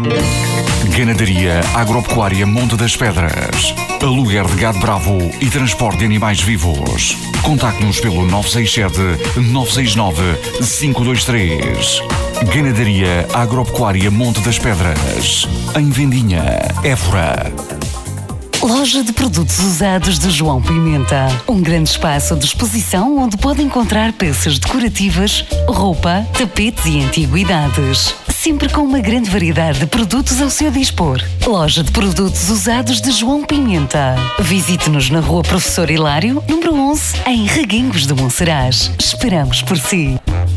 Ganadaria Agropecuária Monte das Pedras. Aluguer de gado bravo e transporte de animais vivos. Contacte-nos pelo 967-969-523. Ganadaria Agropecuária Monte das Pedras. Em Vendinha, Évora. Loja de produtos usados de João Pimenta. Um grande espaço de exposição onde pode encontrar peças decorativas, roupa, tapetes e antiguidades. Sempre com uma grande variedade de produtos ao seu dispor. Loja de produtos usados de João Pimenta. Visite-nos na Rua Professor Hilário, número 11, em Reguengos de Monsaraz. Esperamos por si.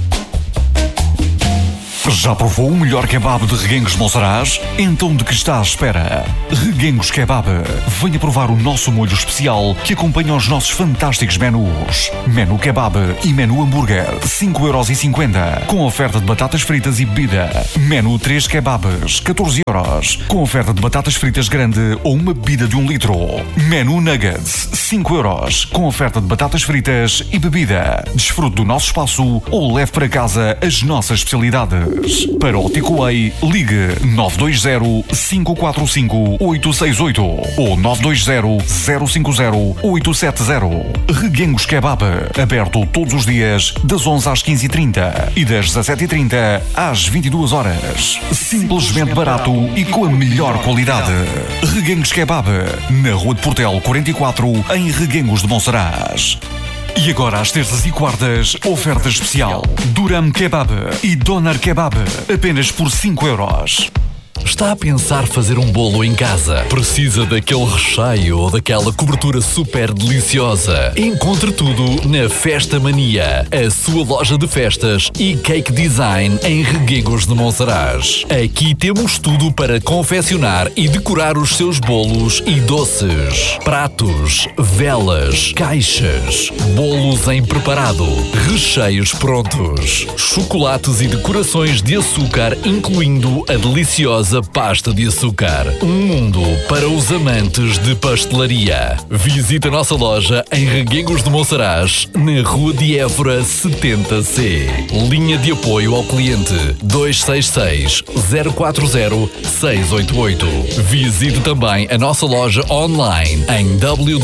Já provou o melhor kebab de Reguengos de Monsaraz? Então de que está à espera? Reguengos Kebab. Venha provar o nosso molho especial que acompanha os nossos fantásticos menus. Menu Kebab e Menu Hambúrguer, 5,50€, com oferta de batatas fritas e bebida. Menu 3 Kebabs, 14€, com oferta de batatas fritas grande ou uma bebida de 1 litro. Menu Nuggets, 5€, com oferta de batatas fritas e bebida. Desfrute do nosso espaço ou leve para casa as nossas especialidades. Para o takeaway, ligue 920-545-868 ou 920-050-870. Reguengos Kebab, aberto todos os dias das 11 às 15h30 e das 17h30 às 22h. Simplesmente barato e com a melhor qualidade. Reguengos Kebab, na Rua de Portel 44, em Reguengos de Monsaraz. E agora, às terças e quartas, oferta especial. Duram Kebab e Doner Kebab, apenas por 5€. Está a pensar fazer um bolo em casa? Precisa daquele recheio ou daquela cobertura super deliciosa? Encontre tudo na Festa Mania, a sua loja de festas e cake design em Reguengos de Monsaraz. Aqui temos tudo para confeccionar e decorar os seus bolos e doces. Pratos, velas, caixas, bolos em preparado, recheios prontos, chocolates e decorações de açúcar, incluindo a deliciosa pasta de açúcar. Um mundo para os amantes de pastelaria. Visite a nossa loja em Reguengos de Monsaraz, na Rua de Évora 70C. Linha de apoio ao cliente 266-040-688. Visite também a nossa loja online em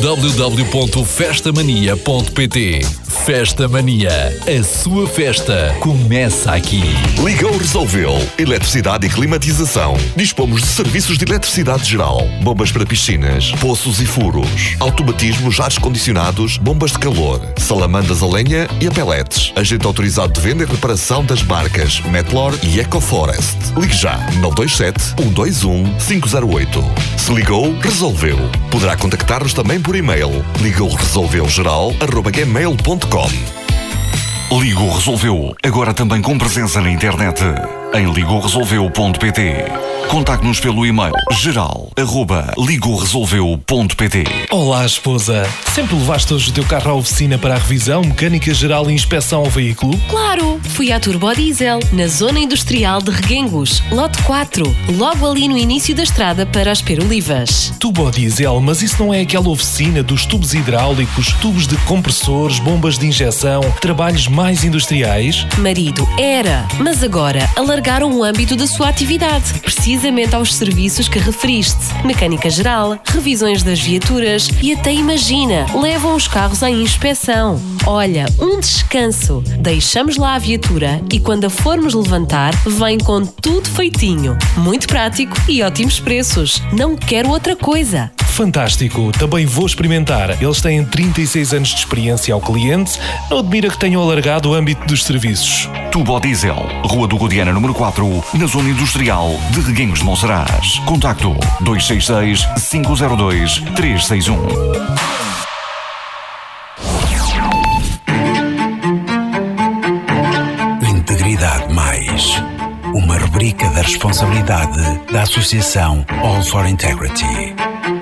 www.festamania.pt. Festa Mania, a sua festa começa aqui. Ligou, resolveu. Eletricidade e climatização. Dispomos de serviços de eletricidade geral, bombas para piscinas, poços e furos, automatismos, ares condicionados, bombas de calor, salamandas a lenha e a pellets. Agente autorizado de venda e reparação das marcas Metlor e EcoForest. Ligue já 927-121-508. Se ligou, resolveu. Poderá contactar-nos também por e-mail. ligouresolveugeral@gmail.com. Ligou Resolveu, agora também com presença na internet, em ligouresolveu.pt. Contacte-nos pelo e-mail geral@ligouresolveu.pt. Olá, esposa. Sempre levaste hoje o teu carro à oficina para a revisão, mecânica geral e inspeção ao veículo? Claro! Fui à Turbo Diesel, na zona industrial de Reguengos, lote 4, logo ali no início da estrada para as Perolivas. Turbo Diesel, mas isso não é aquela oficina dos tubos hidráulicos, tubos de compressores, bombas de injeção, trabalhos mais industriais? Marido, era, mas agora alargaram o âmbito da sua atividade, precisamente aos serviços que referiste. Mecânica geral, revisões das viaturas e até imagina, levam os carros à inspeção. Olha, um descanso. Deixamos lá a viatura e quando a formos levantar, vem com tudo feitinho. Muito prático e ótimos preços. Não quero outra coisa. Fantástico, também vou experimentar. Eles têm 36 anos de experiência ao cliente. Não admira que tenham alargado o âmbito dos serviços. Turbo Diesel, Rua do Guadiana, número 4, na zona industrial de Reguengos de Monsaraz. Contacto 266-502-361. Integridade Mais, uma rubrica da responsabilidade da Associação All for Integrity.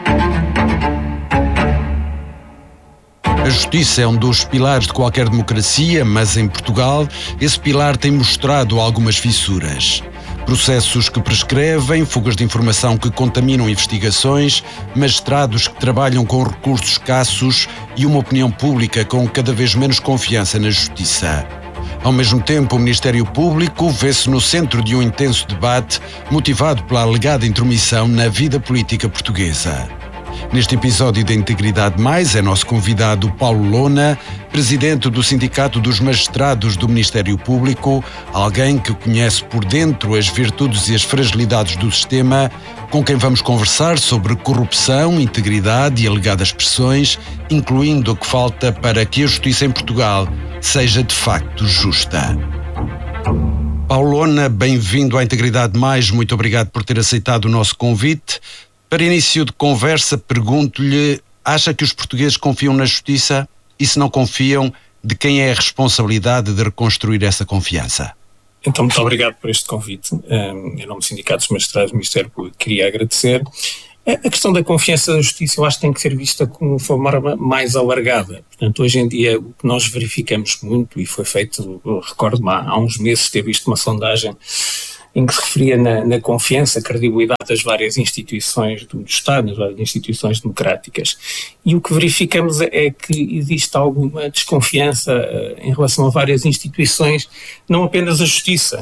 A justiça é um dos pilares de qualquer democracia, mas em Portugal esse pilar tem mostrado algumas fissuras. Processos que prescrevem, fugas de informação que contaminam investigações, magistrados que trabalham com recursos escassos e uma opinião pública com cada vez menos confiança na justiça. Ao mesmo tempo, o Ministério Público vê-se no centro de um intenso debate motivado pela alegada intromissão na vida política portuguesa. Neste episódio da Integridade Mais é nosso convidado Paulo Lona, presidente do Sindicato dos Magistrados do Ministério Público, alguém que conhece por dentro as virtudes e as fragilidades do sistema, com quem vamos conversar sobre corrupção, integridade e alegadas pressões, incluindo o que falta para que a justiça em Portugal seja de facto justa. Paulo Lona, bem-vindo à Integridade Mais, muito obrigado por ter aceitado o nosso convite. Para início de conversa, pergunto-lhe, acha que os portugueses confiam na justiça? E se não confiam, de quem é a responsabilidade de reconstruir essa confiança? Então, muito obrigado por este convite. Em nome do Sindicato dos Magistrados do Ministério Público, queria agradecer. A questão da confiança na justiça eu acho que tem que ser vista como uma forma mais alargada. Portanto, hoje em dia o que nós verificamos muito, e foi feito, recordo-me, há uns meses teve visto uma sondagem em que se referia na confiança, credibilidade das várias instituições do Estado, das várias instituições democráticas. E o que verificamos é que existe alguma desconfiança em relação a várias instituições, não apenas a Justiça.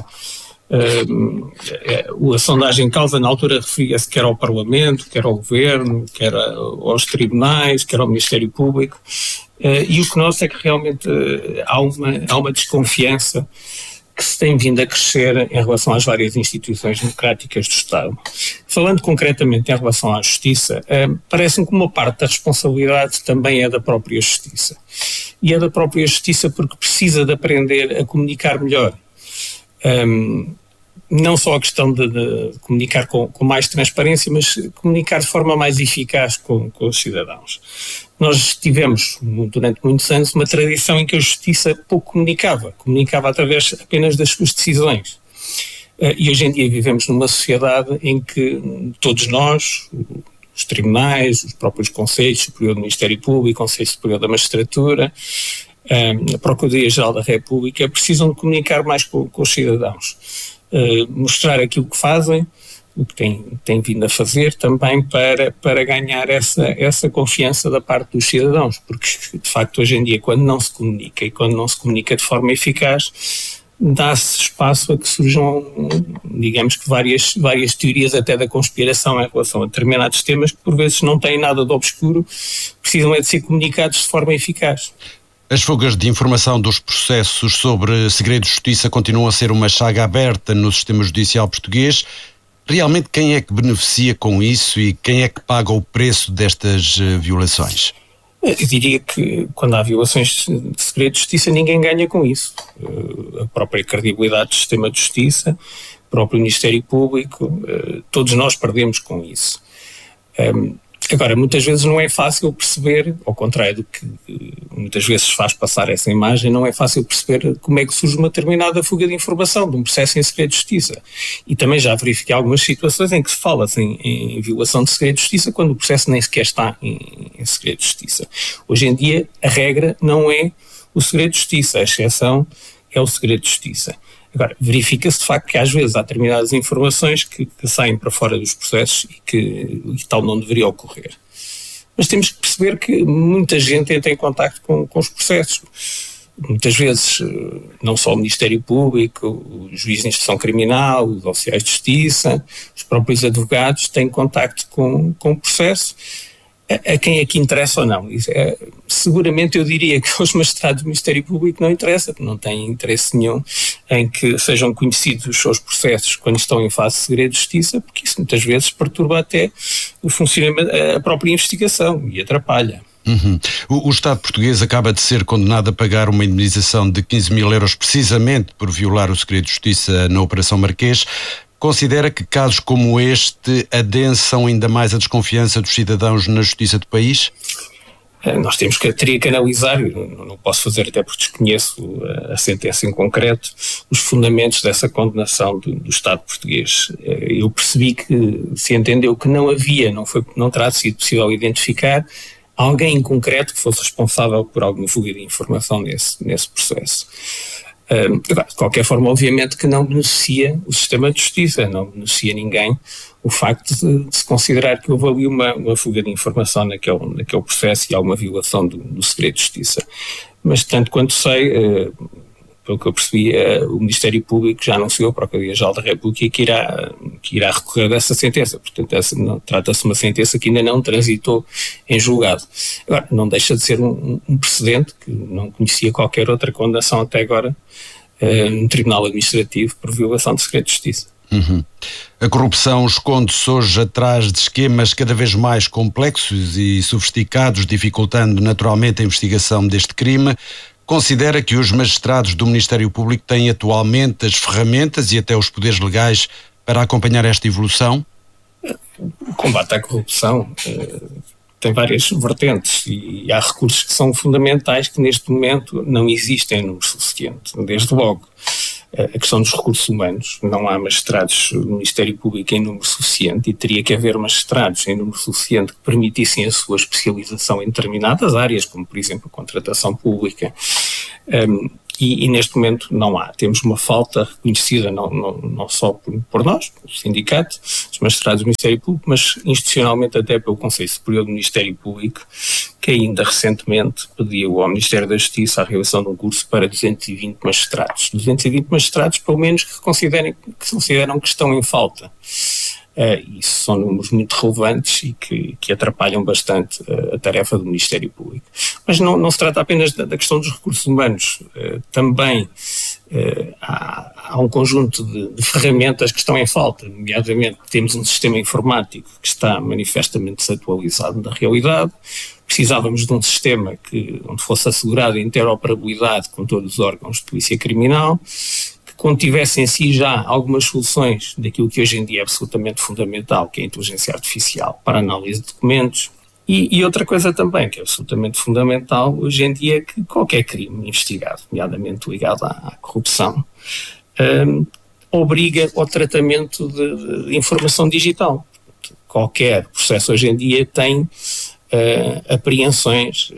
A sondagem causa na altura referia-se quer ao Parlamento, quer ao Governo, quer aos tribunais, quer ao Ministério Público, e o que nota é que realmente há uma desconfiança que se tem vindo a crescer em relação às várias instituições democráticas do Estado. Falando concretamente em relação à Justiça, parece-me que uma parte da responsabilidade também é da própria Justiça. E é da própria Justiça porque precisa de aprender a comunicar melhor. Não só a questão de comunicar com mais transparência, mas comunicar de forma mais eficaz com os cidadãos. Nós tivemos, durante muitos anos, uma tradição em que a Justiça pouco comunicava através apenas das suas decisões. E hoje em dia vivemos numa sociedade em que todos nós, os tribunais, os próprios Conselhos Superior do Ministério Público, Conselho Superior da Magistratura, a Procuradoria-Geral da República, precisam de comunicar mais com os cidadãos. Mostrar aquilo que fazem, o que têm vindo a fazer também para ganhar essa confiança da parte dos cidadãos, porque de facto hoje em dia quando não se comunica e quando não se comunica de forma eficaz, dá-se espaço a que surjam, digamos que várias teorias até da conspiração em relação a determinados temas que por vezes não têm nada de obscuro, precisam é de ser comunicados de forma eficaz. As fugas de informação dos processos sobre segredo de justiça continuam a ser uma chaga aberta no sistema judicial português. Realmente quem é que beneficia com isso e quem é que paga o preço destas violações? Eu diria que quando há violações de segredo de justiça ninguém ganha com isso. A própria credibilidade do sistema de justiça, o próprio Ministério Público, todos nós perdemos com isso. Agora, muitas vezes não é fácil perceber, ao contrário do que muitas vezes faz passar essa imagem, não é fácil perceber como é que surge uma determinada fuga de informação de um processo em segredo de justiça. E também já verifiquei algumas situações em que se fala em violação de segredo de justiça quando o processo nem sequer está em segredo de justiça. Hoje em dia, a regra não é o segredo de justiça, a exceção é o segredo de justiça. Agora, verifica-se de facto que às vezes há determinadas informações que saem para fora dos processos e que tal não deveria ocorrer. Mas temos que perceber que muita gente entra em contacto com os processos. Muitas vezes, não só o Ministério Público, o juiz de instrução criminal, os oficiais de justiça, os próprios advogados têm contacto com o processo. A quem é que interessa ou não? Seguramente eu diria que aos magistrados do Ministério Público não interessa, porque não têm interesse nenhum em que sejam conhecidos os seus processos quando estão em fase de segredo de justiça, porque isso muitas vezes perturba até o funcionamento, a própria investigação e atrapalha. O Estado português acaba de ser condenado a pagar uma indemnização de 15 mil euros precisamente por violar o segredo de justiça na Operação Marquês. Considera que casos como este adensam ainda mais a desconfiança dos cidadãos na justiça do país? Nós teria que analisar, não posso fazer até porque desconheço a sentença em concreto, os fundamentos dessa condenação do Estado português. Eu percebi que se entendeu que não terá sido possível identificar alguém em concreto que fosse responsável por alguma fuga de informação nesse processo. De qualquer forma, obviamente que não beneficia o sistema de justiça, não beneficia ninguém o facto de se considerar que houve ali uma fuga de informação naquele processo e alguma violação do segredo de justiça. Mas tanto quanto sei, pelo que eu percebi, o Ministério Público já anunciou para a Procuradoria-Geral da República que irá recorrer dessa sentença. Portanto, trata-se de uma sentença que ainda não transitou em julgado. Agora, não deixa de ser um precedente, que não conhecia qualquer outra condenação até agora no Tribunal Administrativo por violação de segredo de justiça. A corrupção esconde-se hoje atrás de esquemas cada vez mais complexos e sofisticados, dificultando naturalmente a investigação deste crime. Considera que os magistrados do Ministério Público têm atualmente as ferramentas e até os poderes legais para acompanhar esta evolução? O combate à corrupção tem várias vertentes e há recursos que são fundamentais que neste momento não existem em número suficiente. Desde logo, a questão dos recursos humanos. Não há magistrados do Ministério Público em número suficiente e teria que haver magistrados em número suficiente que permitissem a sua especialização em determinadas áreas, como por exemplo a contratação pública. E neste momento não há. Temos uma falta reconhecida não só por nós, o sindicato, os magistrados do Ministério Público, mas institucionalmente até pelo Conselho Superior do Ministério Público, que ainda recentemente pediu ao Ministério da Justiça a realização de um curso para 220 magistrados. 220 magistrados, pelo menos, que consideram que estão em falta. Isso são números muito relevantes e que atrapalham bastante a tarefa do Ministério Público. Mas não se trata apenas da questão dos recursos humanos, também há um conjunto de ferramentas que estão em falta, nomeadamente temos um sistema informático que está manifestamente desatualizado da realidade. Precisávamos de um sistema onde fosse assegurada a interoperabilidade com todos os órgãos de polícia criminal, contivesse em si já algumas soluções daquilo que hoje em dia é absolutamente fundamental, que é a inteligência artificial para análise de documentos. E outra coisa também que é absolutamente fundamental hoje em dia é que qualquer crime investigado, nomeadamente ligado à corrupção, obriga ao tratamento de informação digital. Qualquer processo hoje em dia tem apreensões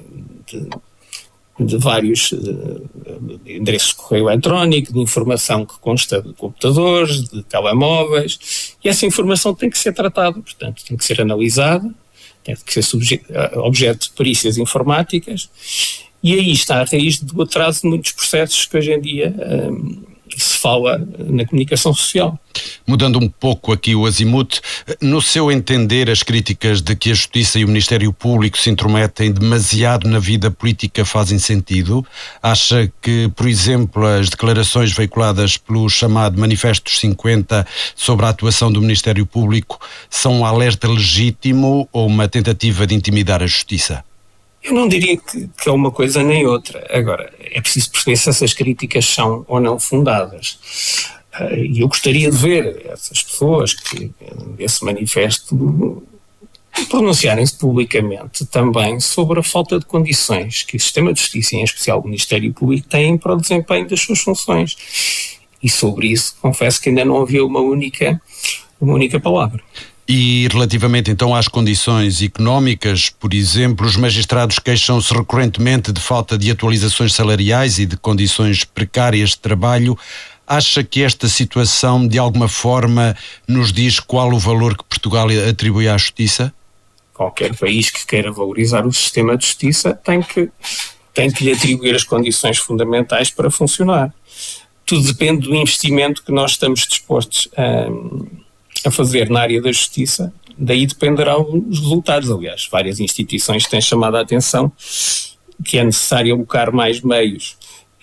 de vários endereços de correio eletrónico, de informação que consta de computadores, de telemóveis, e essa informação tem que ser tratada, portanto, tem que ser analisada, tem que ser objeto de perícias informáticas, e aí está a raiz do atraso de muitos processos que hoje em dia se fala na comunicação social. Mudando um pouco aqui o azimuth, no seu entender, as críticas de que a Justiça e o Ministério Público se intrometem demasiado na vida política fazem sentido? Acha que, por exemplo, as declarações veiculadas pelo chamado Manifesto dos 50 sobre a atuação do Ministério Público são um alerta legítimo ou uma tentativa de intimidar a Justiça? Eu não diria que é uma coisa nem outra. Agora, é preciso perceber se essas críticas são ou não fundadas. E eu gostaria de ver essas pessoas que, nesse manifesto, pronunciarem-se publicamente também sobre a falta de condições que o sistema de justiça, em especial o Ministério Público, tem para o desempenho das suas funções. E sobre isso, confesso que ainda não havia uma única palavra. E relativamente então às condições económicas, por exemplo, os magistrados queixam-se recorrentemente de falta de atualizações salariais e de condições precárias de trabalho. Acha que esta situação de alguma forma nos diz qual o valor que Portugal atribui à justiça? Qualquer país que queira valorizar o sistema de justiça tem que lhe atribuir as condições fundamentais para funcionar. Tudo depende do investimento que nós estamos dispostos a fazer na área da justiça, daí dependerão os resultados. Aliás, várias instituições têm chamado a atenção que é necessário alocar mais meios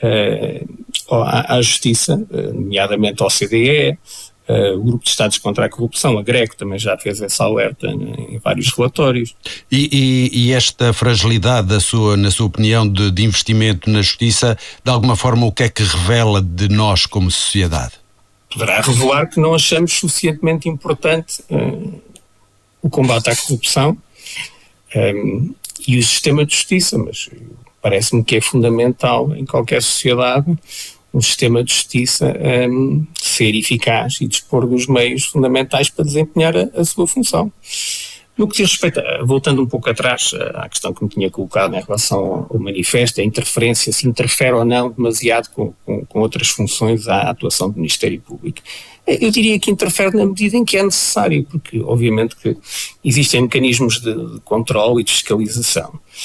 à justiça, nomeadamente ao OCDE, o Grupo de Estados contra a Corrupção, a GRECO, também já fez essa alerta em vários relatórios. E esta fragilidade, na sua opinião, de investimento na justiça, de alguma forma, o que é que revela de nós como sociedade? Poderá revelar que não achamos suficientemente importante o combate à corrupção e o sistema de justiça, mas parece-me que é fundamental em qualquer sociedade um sistema de justiça ser eficaz e dispor dos meios fundamentais para desempenhar a sua função. No que diz respeito, voltando um pouco atrás à questão que me tinha colocado em relação ao manifesto, a interferência, se interfere ou não demasiado com outras funções à atuação do Ministério Público. Eu diria que interfere na medida em que é necessário, porque obviamente que existem mecanismos de controle e de fiscalização.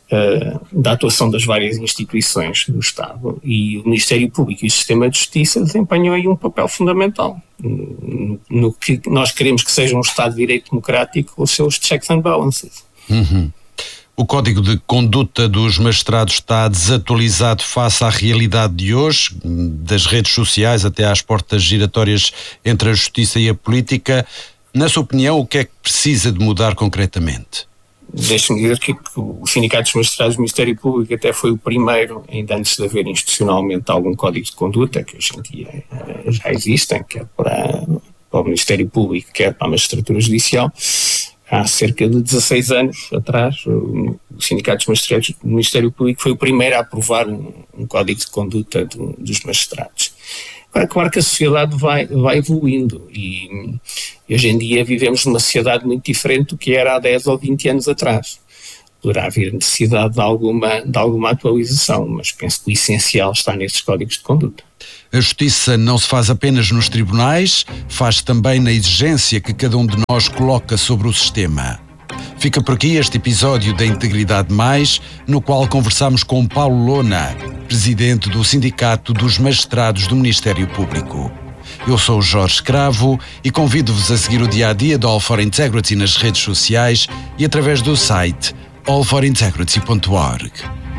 da atuação das várias instituições do Estado, e o Ministério Público e o Sistema de Justiça desempenham aí um papel fundamental no que nós queremos que seja um Estado de Direito democrático com os seus checks and balances. O Código de Conduta dos Magistrados está desatualizado face à realidade de hoje, das redes sociais até às portas giratórias entre a justiça e a política. Na sua opinião, o que é que precisa de mudar concretamente? Deixe-me dizer que o Sindicato dos Magistrados do Ministério Público até foi o primeiro, ainda antes de haver institucionalmente algum código de conduta, que hoje em dia já existem, quer para o Ministério Público, quer para a magistratura judicial. Há cerca de 16 anos atrás, o Sindicato dos Magistrados do Ministério Público foi o primeiro a aprovar um código de conduta dos magistrados. Agora, claro que a sociedade vai evoluindo e hoje em dia vivemos numa sociedade muito diferente do que era há 10 ou 20 anos atrás. Poderá haver necessidade de alguma atualização, mas penso que o essencial está nesses códigos de conduta. A justiça não se faz apenas nos tribunais, faz também na exigência que cada um de nós coloca sobre o sistema. Fica por aqui este episódio da Integridade Mais, no qual conversamos com Paulo Lona, presidente do Sindicato dos Magistrados do Ministério Público. Eu sou o Jorge Cravo e convido-vos a seguir o dia-a-dia do All for Integrity nas redes sociais e através do site allforintegrity.org.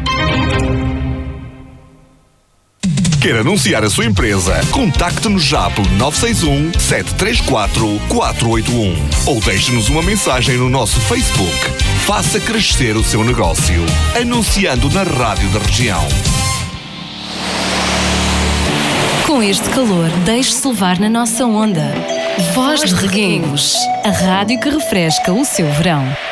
Quer anunciar a sua empresa? Contacte-nos já pelo 961-734-481 ou deixe-nos uma mensagem no nosso Facebook. Faça crescer o seu negócio, anunciando na rádio da região. Com este calor, deixe-se levar na nossa onda. Voz de Reguengos, a rádio que refresca o seu verão.